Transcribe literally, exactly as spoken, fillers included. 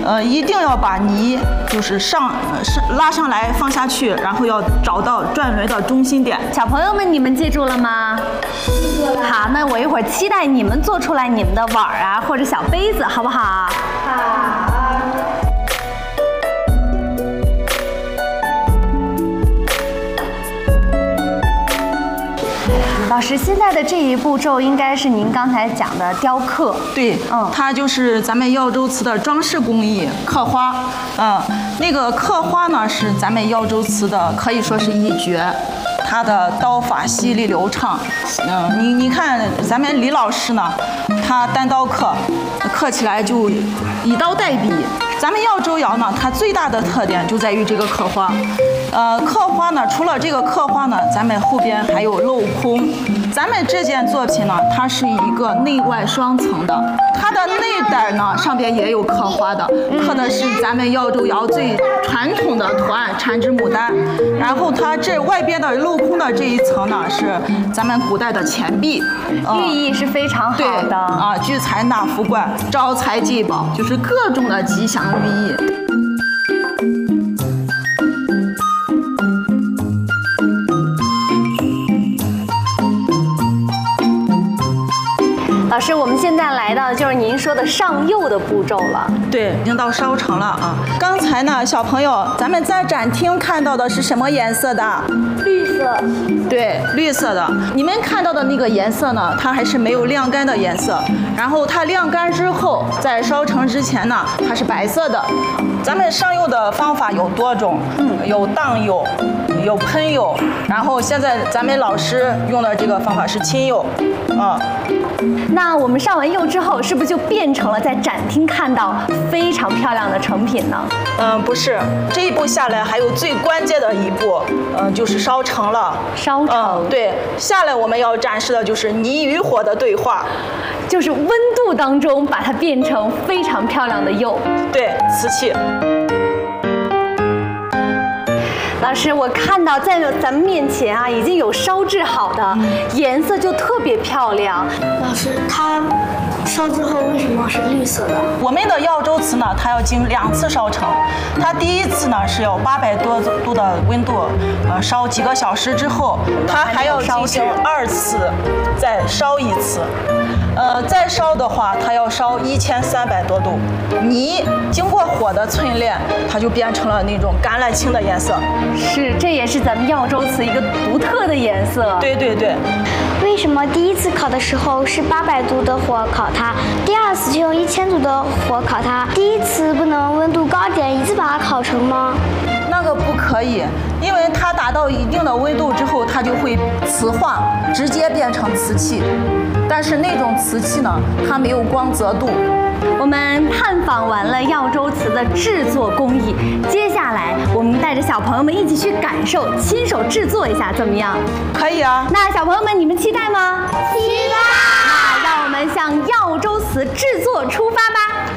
呃，一定要把泥就是上上拉上来放下去，然后要找到转轮的中心点。 小朋友们，你们记住了吗？记住了。好，那我一会儿期待你们做出来你们的碗啊或者小杯子，好不好？ 好。 老师，现在的这一步骤应该是您刚才讲的雕刻。 对，嗯，它就是咱们耀州瓷的装饰工艺，刻花。嗯，那个刻花呢是咱们耀州瓷的可以说是一绝，它的刀法细腻流畅。嗯，你你看咱们李老师呢，他单刀刻，刻起来就以刀代笔。咱们耀州窑呢，它最大的特点就在于这个刻花。呃，刻花呢，除了这个刻花呢，咱们后边还有镂空。咱们这件作品呢，它是一个内外双层的，它的内胆呢上边也有刻花的，刻的是咱们耀州窑最传统的图案缠枝牡丹。然后它这外边的镂空的这一层呢，是咱们古代的钱币， 呃、寓意是非常好的啊，聚财纳福冠、招财进宝，就是各种的吉祥寓意。 老师，我们现在来到就是您说的上釉的步骤了。 对，已经到烧成了啊。刚才呢，小朋友，咱们在展厅看到的是什么颜色的？ 绿色。 对，绿色的。你们看到的那个颜色呢，它还是没有晾干的颜色。然后它晾干之后，在烧成之前呢，它是白色的。咱们上釉的方法有多种，嗯，有荡釉，有喷釉，然后现在咱们老师用的这个方法是浸釉，啊。 那我们上完釉之后，是不是就变成了在展厅看到非常漂亮的成品呢？ 嗯，不是，这一步下来还有最关键的一步，嗯，就是烧成了。 烧成。 嗯，对，下来我们要展示的就是泥与火的对话， 就是温度当中把它变成非常漂亮的釉。 对，瓷器。 老师，我看到在咱们面前啊，已经有烧制好的，颜色就特别漂亮。 老师，它烧之后为什么是绿色的？ 我们的耀州瓷呢，它要经两次烧成。它第一次呢是要八百多度的温度，呃，烧几个小时之后，它还要进行二次，再烧一次。呃，再烧的话，它要烧一千三百多度，泥经过火的淬炼，它就变成了那种橄榄青的颜色。 是，这也是咱们耀州瓷一个独特的颜色。 对对对。 为什么第一次烤的时候是八百度的火烤它，第二次就用一千度的火烤它？第一次不能温度高点，一次把它烤成吗？ 那个不可以，因为它达到一定的温度之后，它就会瓷化，直接变成瓷器。但是那种瓷器呢，它没有光泽度。 我们探访完了耀州瓷的制作工艺，接下来我们带着小朋友们一起去感受，亲手制作一下，怎么样？ 可以啊。 那小朋友们，你们期待吗？ 期待。 那让我们向耀州瓷制作出发吧。